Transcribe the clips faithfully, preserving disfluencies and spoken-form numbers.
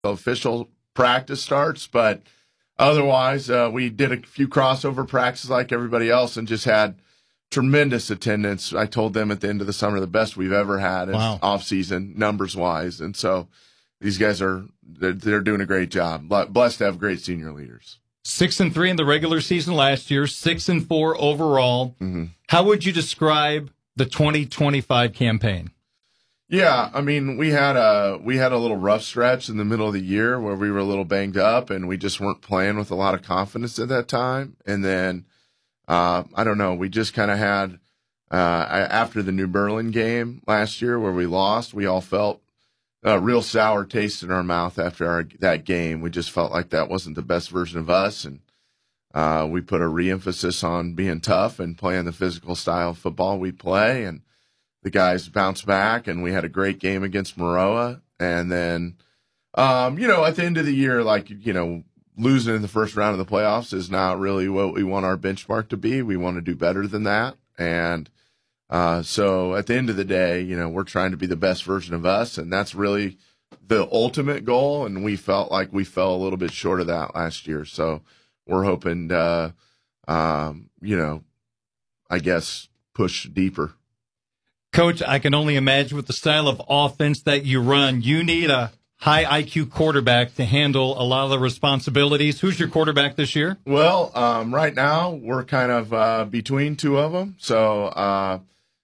official practice starts, but otherwise, uh, we did a few crossover practices like everybody else and just had tremendous attendance. I told them at the end of the summer the best we've ever had in Wow. off season numbers wise, and so these guys are they're, they're doing a great job. Blessed to have great senior leaders. Six and three in the regular season last year, six and four overall. Mm-hmm. How would you describe the twenty twenty-five campaign? Yeah, I mean, we had a we had a little rough stretch in the middle of the year where we were a little banged up and we just weren't playing with a lot of confidence at that time. And then uh, I don't know, we just kind of had uh, after the New Berlin game last year where we lost, we all felt a real sour taste in our mouth after our, that game. We just felt like that wasn't the best version of us, and uh, we put a re-emphasis on being tough and playing the physical style of football we play, and the guys bounced back, and we had a great game against Maroa. And then, um, you know, at the end of the year, like, you know, losing in the first round of the playoffs is not really what we want our benchmark to be. We want to do better than that. And uh, so at the end of the day, you know, we're trying to be the best version of us, and that's really the ultimate goal. And we felt like we fell a little bit short of that last year. So we're hoping to, um, you know, I guess push deeper. Coach, I can only imagine with the style of offense that you run, you need a high I Q quarterback to handle a lot of the responsibilities. Who's your quarterback this year? Well, um, right now we're kind of uh, between two of them. So uh,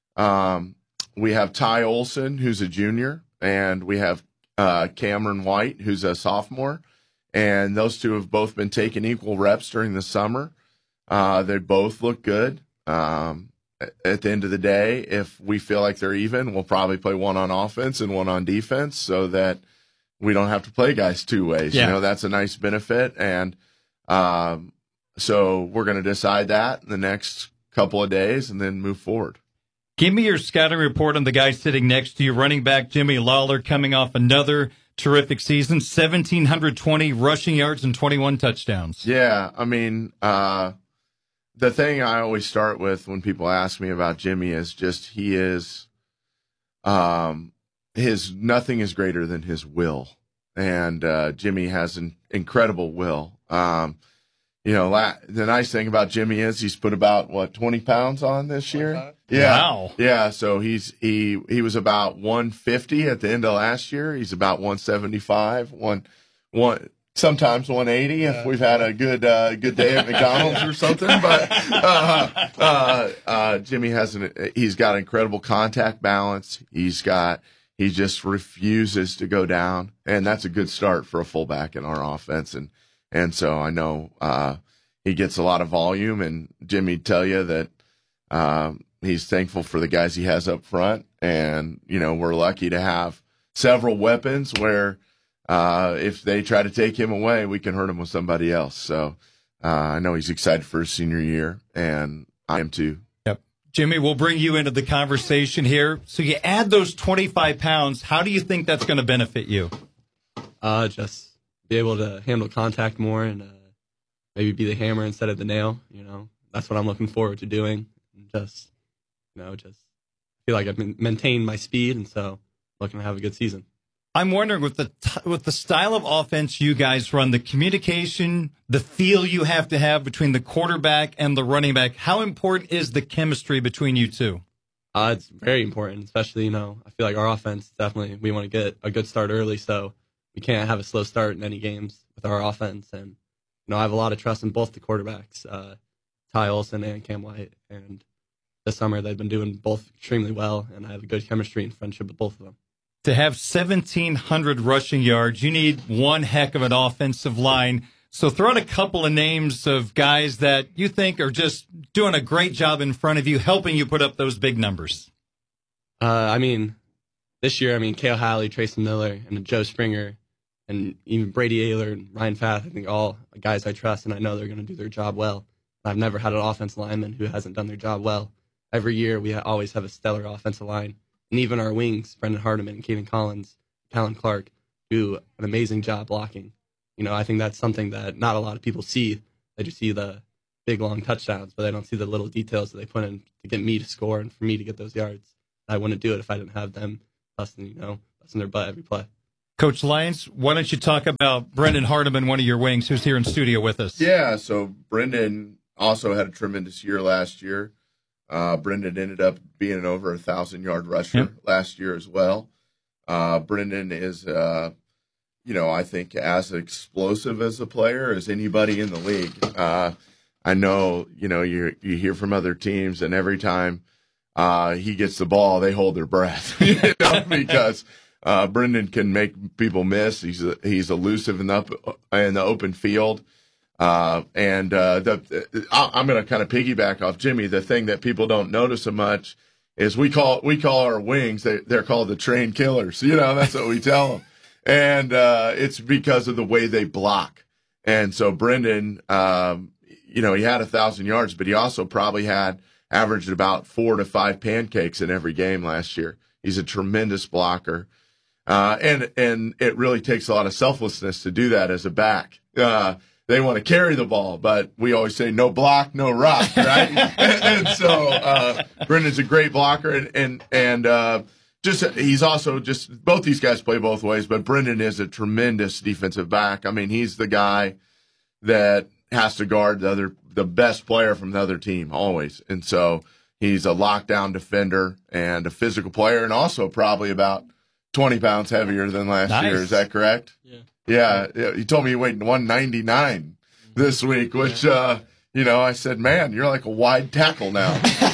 um, we have Ty Olson, who's a junior, and we have uh, Cameron White, who's a sophomore. And those two have both been taking equal reps during the summer. Uh, they both look good. Um At the end of the day, if we feel like they're even, we'll probably play one on offense and one on defense so that we don't have to play guys two ways. Yeah. You know, that's a nice benefit. And um, so we're going to decide that in the next couple of days and then move forward. Give me your scouting report on the guy sitting next to you, running back Jimmy Lawler, coming off another terrific season, one thousand seven hundred twenty rushing yards and twenty-one touchdowns. Yeah, I mean, uh, the thing I always start with when people ask me about Jimmy is just he is, um, his nothing is greater than his will, and uh, Jimmy has an incredible will. Um, you know, la- the nice thing about Jimmy is he's put about what twenty pounds on this year. twenty-five? Yeah, Wow. yeah. So he's he he was about one fifty at the end of last year. He's about one seventy-five, one one. Sometimes one eighty if we've had a good uh, good day at McDonald's or something. But uh, uh, uh, Jimmy has an he's got incredible contact balance. He's got he just refuses to go down, and that's a good start for a fullback in our offense. And and so I know uh, he gets a lot of volume. And Jimmy tell you that um, he's thankful for the guys he has up front, and you know we're lucky to have several weapons where. Uh, if they try to take him away, we can hurt him with somebody else. So uh, I know he's excited for his senior year, and I am too. Yep. Jimmy, we'll bring you into the conversation here. So you add those twenty-five pounds. How do you think that's going to benefit you? Uh, just be able to handle contact more and uh, maybe be the hammer instead of the nail. You know, that's what I'm looking forward to doing. And just, you know, just feel like I've maintained my speed, and so looking to have a good season. I'm wondering, with the t- with the style of offense you guys run, the communication, the feel you have to have between the quarterback and the running back, how important is the chemistry between you two? Uh, it's very important, especially, you know, I feel like our offense, definitely, we want to get a good start early, so we can't have a slow start in any games with our offense. And, you know, I have a lot of trust in both the quarterbacks, uh, Ty Olson and Cam White. And this summer, they've been doing both extremely well, and I have a good chemistry and friendship with both of them. To have seventeen hundred rushing yards, you need one heck of an offensive line. So throw out a couple of names of guys that you think are just doing a great job in front of you, helping you put up those big numbers. Uh, I mean, this year, I mean, Cale Halley, Tracy Miller, and Joe Springer, and even Brady Ayler and Ryan Fath, I think all guys I trust, and I know they're going to do their job well. I've never had an offensive lineman who hasn't done their job well. Every year, we always have a stellar offensive line. And even our wings, Brendan Hardiman and Kaden Collins, Callan Clark, do an amazing job blocking. You know, I think that's something that not a lot of people see. They just see the big, long touchdowns, but they don't see the little details that they put in to get me to score and for me to get those yards. I wouldn't do it if I didn't have them busting, you know, busting their butt every play. Coach Lyons, why don't you talk about Brendan Hardeman, one of your wings, who's here in studio with us? Yeah, so Brendan also had a tremendous year last year. Uh, Brendan ended up being an over a thousand-yard rusher yep. last year as well. Uh, Brendan is, uh, you know, I think as explosive as a player as anybody in the league. Uh, I know, you know, you you hear from other teams, and every time uh, he gets the ball, they hold their breath, you know, because uh, Brendan can make people miss. He's he's elusive in the up, in the open field. Uh, and, uh, the, I'm going to kind of piggyback off Jimmy. The thing that people don't notice so much is we call, we call our wings, they, they're called the train killers. You know, that's what we tell them. And, uh, it's because of the way they block. And so Brendan, um, you know, he had a thousand yards, but he also probably had averaged about four to five pancakes in every game last year. He's a tremendous blocker. Uh, and, and it really takes a lot of selflessness to do that as a back. Uh, They want to carry the ball, but we always say no block, no rock, right? and, and so uh, Brendan's a great blocker, and and and uh, just he's also just both these guys play both ways, but Brendan is a tremendous defensive back. I mean, he's the guy that has to guard the other the best player from the other team always, and so he's a lockdown defender and a physical player, and also probably about twenty pounds heavier than last nice. year. Is that correct? Yeah. Yeah, he told me he weighed one ninety-nine this week, which, uh, you know, I said, man, you're like a wide tackle now.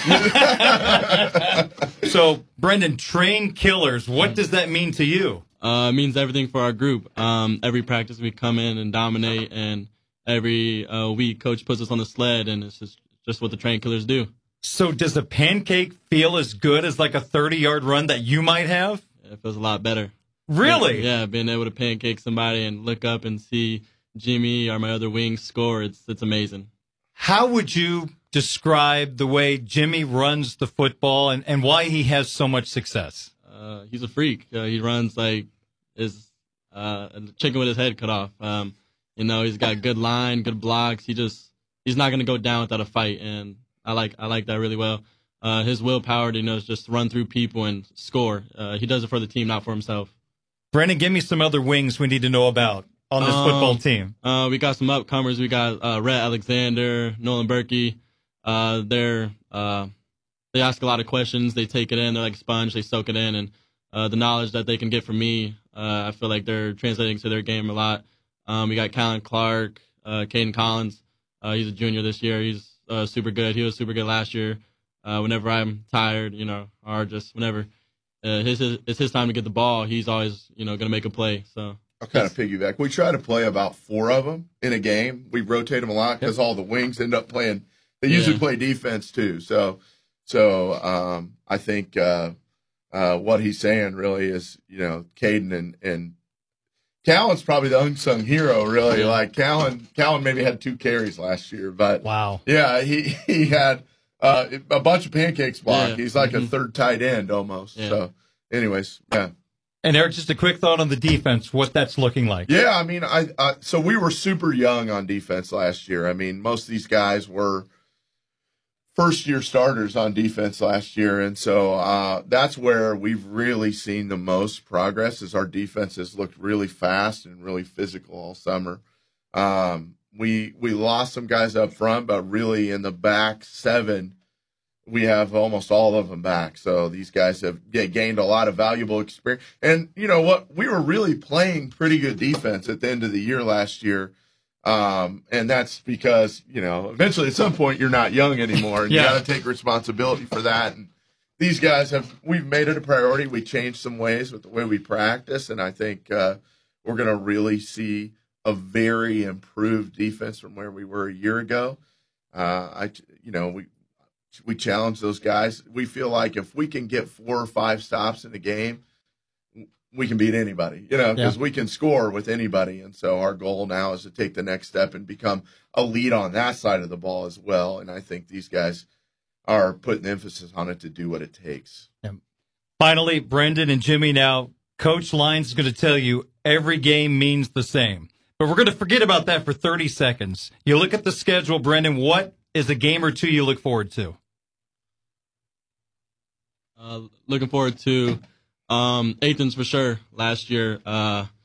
So, Brendan, train killers, what does that mean to you? Uh, it means everything for our group. Um, every practice we come in and dominate, and every uh, week coach puts us on the sled, and it's just, just what the train killers do. So does a pancake feel as good as like a thirty-yard run that you might have? It feels a lot better. Really? Yeah, being able to pancake somebody and look up and see Jimmy or my other wings score, it's it's amazing. How would you describe the way Jimmy runs the football and, and why he has so much success? Uh, he's a freak. Uh, he runs like is uh, a chicken with his head cut off. Um, you know, he's got good line, good blocks. He just he's not going to go down without a fight, and I like I like that really well. Uh, his willpower, you know, is just run through people and score. Uh, he does it for the team, not for himself. Brendan, give me some other wings we need to know about on this um, football team. Uh, we got some upcomers. We got uh, Rhett Alexander, Nolan Berkey. Uh, they're uh, they ask a lot of questions. They take it in. They're like a sponge. They soak it in, and uh, the knowledge that they can get from me, uh, I feel like they're translating to their game a lot. Um, we got Callan Clark, uh, Caden Collins. Uh, he's a junior this year. He's uh, super good. He was super good last year. Uh, whenever I'm tired, you know, or just whenever. Uh, his, his, it's his time to get the ball. He's always, you know, going to make a play. So I'll kind of piggyback. We try to play about four of them in a game. We rotate them a lot because yep. all the wings end up playing. They usually yeah. play defense too. So, so um, I think uh, uh, what he's saying really is, you know, Caden and and Callan's probably the unsung hero. Really, yeah. like Callan. Callan maybe had two carries last year, but wow, yeah, he he had. Uh, a bunch of pancakes blocked. Yeah. He's like mm-hmm. a third tight end almost. Yeah. So, anyways, yeah. And Eric, just a quick thought on the defense, what that's looking like. Yeah, I mean, I, I so we were super young on defense last year. I mean, most of these guys were first year starters on defense last year, and so uh, that's where we've really seen the most progress. Is our defense has looked really fast and really physical all summer. Um, We we lost some guys up front, but really in the back seven, we have almost all of them back. So these guys have gained a lot of valuable experience. And you know what? We were really playing pretty good defense at the end of the year last year. Um, and that's because, you know, eventually at some point you're not young anymore and yeah. you got to take responsibility for that. And these guys have, we've made it a priority. We changed some ways with the way we practice. And I think uh, we're going to really see a very improved defense from where we were a year ago. Uh, I, you know, we we challenge those guys. We feel like if we can get four or five stops in a game, we can beat anybody. You know, because yeah. we can score with anybody. And so our goal now is to take the next step and become a lead on that side of the ball as well. And I think these guys are putting emphasis on it to do what it takes. Yeah. Finally, Brendan and Jimmy. Now, Coach Lyons is going to tell you every game means the same. But we're going to forget about that for thirty seconds. You look at the schedule, Brendan, what is a game or two you look forward to? Uh, looking forward to um, Athens for sure. Last year, uh,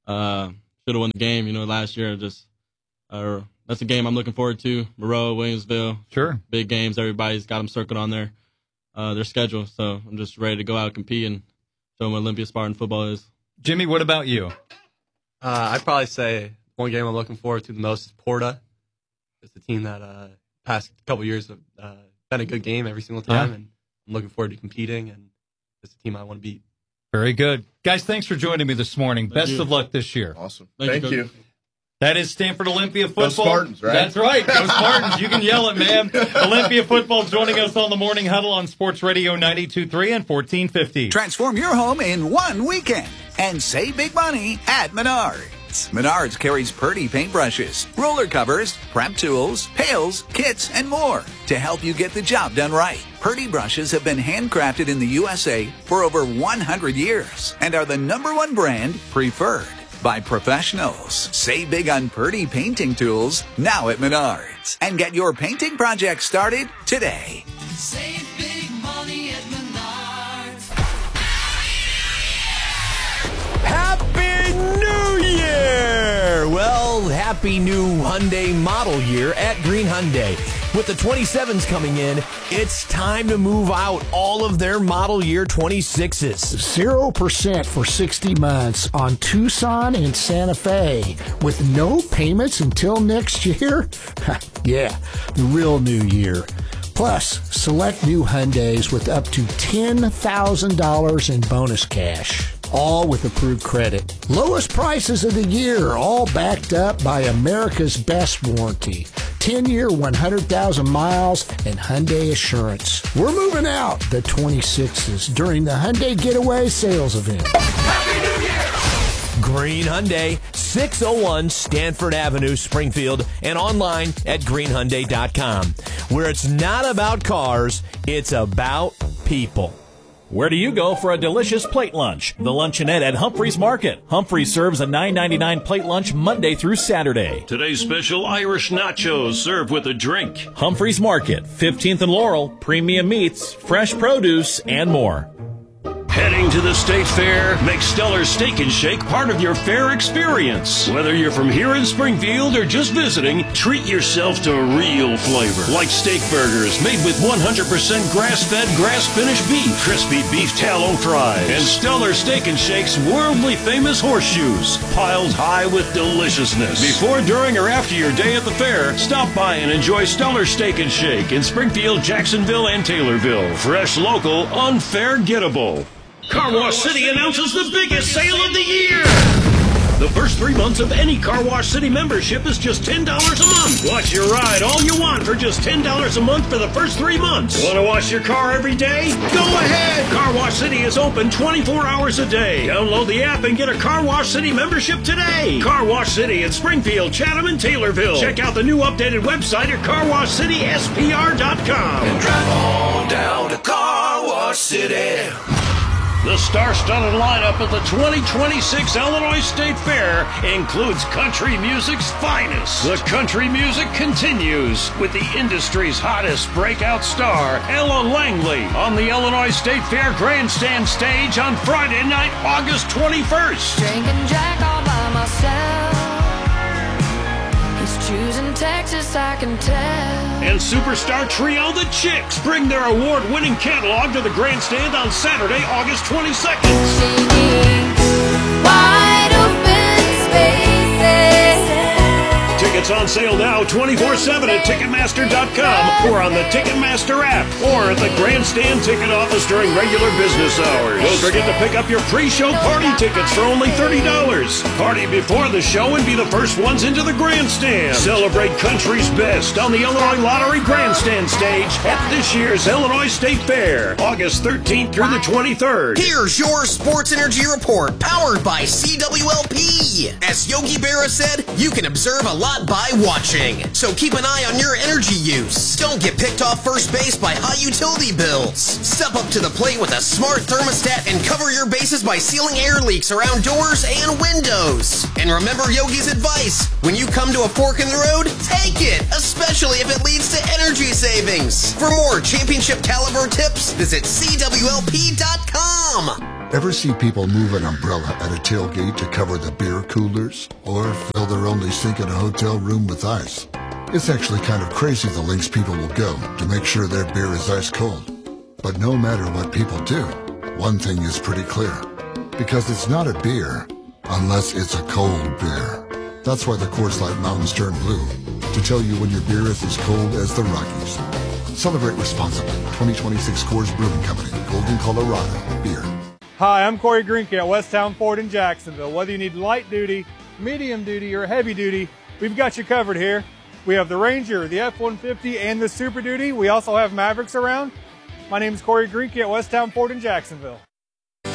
uh, should have won the game. You know, last year, just uh, that's a game I'm looking forward to. Monroe, Williamsville, Sure. big games. Everybody's got them circled on their uh, their schedule. So I'm just ready to go out and compete and show them what Olympia Spartan football is. Jimmy, what about you? Uh, I'd probably say one game I'm looking forward to the most is Porta. It's a team that uh, past couple years have uh, been a good game every single time, Yeah. and I'm looking forward to competing, and it's a team I want to beat. Very good. Guys, thanks for joining me this morning. Thank Best you. of luck this year. Awesome. Thank Thank, you, you. Coach. That is Stanford Olympia football. Spartans, right? That's right. Go Spartans. You can yell it, man. Olympia football joining us on the Morning Huddle on Sports Radio ninety-two point three and fourteen fifty. Transform your home in one weekend and save big money at Menards. Menards carries Purdy paintbrushes, roller covers, prep tools, pails, kits, and more to help you get the job done right. Purdy brushes have been handcrafted in the U S A for over one hundred years and are the number one brand preferred by professionals. Save big on Purdy painting tools now at Menards and get your painting project started today. Save big money at Menards. Happy New Year! Well, happy new Hyundai model year at Green Hyundai. With the twenty-sevens coming in, it's time to move out all of their model year twenty-sixes. zero percent for sixty months on Tucson and Santa Fe with no payments until next year? Yeah, the real new year. Plus, select new Hyundais with up to ten thousand dollars in bonus cash. All with approved credit. Lowest prices of the year, all backed up by America's best warranty. ten-year, one hundred thousand miles, and Hyundai Assurance. We're moving out the twenty-sixes during the Hyundai Getaway Sales Event. Green Hyundai, six oh one Stanford Avenue, Springfield, and online at green hyundai dot com, where it's not about cars, it's about people. Where do you go for a delicious plate lunch? The Luncheonette at Humphreys Market. Humphreys serves a nine ninety-nine plate lunch Monday through Saturday. Today's special Irish nachos served with a drink. Humphreys Market, fifteenth and Laurel, premium meats, fresh produce, and more. Heading to the State Fair, make Stellar Steak and Shake part of your fair experience. Whether you're from here in Springfield or just visiting, treat yourself to real flavor. Like steak burgers made with one hundred percent grass-fed, grass-finished beef, crispy beef tallow fries, and Stellar Steak and Shake's worldly famous horseshoes, piled high with deliciousness. Before, during, or after your day at the fair, stop by and enjoy Stellar Steak and Shake in Springfield, Jacksonville, and Taylorville. Fresh, local, unforgettable. Car Wash City announces the biggest sale of the year! The first three months of any Car Wash City membership is just ten dollars a month. Watch your ride all you want for just ten dollars a month for the first three months. Want to wash your car every day? Go ahead! Car Wash City is open twenty-four hours a day. Download the app and get a Car Wash City membership today. Car Wash City in Springfield, Chatham, and Taylorville. Check out the new updated website at car wash city s p r dot com. And drive on down to Car Wash City. The star-studded lineup at the twenty twenty-six Illinois State Fair includes country music's finest. The country music continues with the industry's hottest breakout star, Ella Langley, on the Illinois State Fair grandstand stage on Friday night, August twenty-first. Drinking Jack all by myself. He's choosing Texas, I can tell. And superstar trio The Chicks bring their award-winning catalog to the grandstand on Saturday, August twenty-second. Wide open spaces. Tickets on sale now twenty-four seven at Ticketmaster dot com or on the Ticketmaster app or at the grandstand ticket office during regular business hours. Don't forget to pick up your pre-show party tickets for only thirty dollars. Party before the show and be the first ones into the grandstand. Celebrate country's best on the Illinois Lottery grandstand stage at this year's Illinois State Fair, August thirteenth through the twenty-third. Here's your Sports Energy Report, powered by C W L P. As Yogi Berra said, you can observe a lot by watching. So keep an eye on your energy use. Don't get picked off first base by high utility bills. Step up to the plate with a smart thermostat and cover your bases by sealing air leaks around doors and windows. And remember Yogi's advice, when you come to a fork in the road, take it, especially if it leads to energy savings. For more championship caliber tips, visit C W L P dot com. Ever see people move an umbrella at a tailgate to cover the beer coolers? Or fill their only sink in a hotel room with ice? It's actually kind of crazy the lengths people will go to make sure their beer is ice cold. But no matter what people do, one thing is pretty clear. Because it's not a beer unless it's a cold beer. That's why the Coors Light Mountains turn blue, to tell you when your beer is as cold as the Rockies. Celebrate responsibly. twenty twenty-six Coors Brewing Company, Golden, Colorado. Beer. Hi, I'm Corey Greenke at Westtown Ford in Jacksonville. Whether you need light duty, medium duty, or heavy duty, we've got you covered here. We have the Ranger, the F one fifty, and the Super Duty. We also have Mavericks around. My name is Corey Greenke at Westtown Ford in Jacksonville.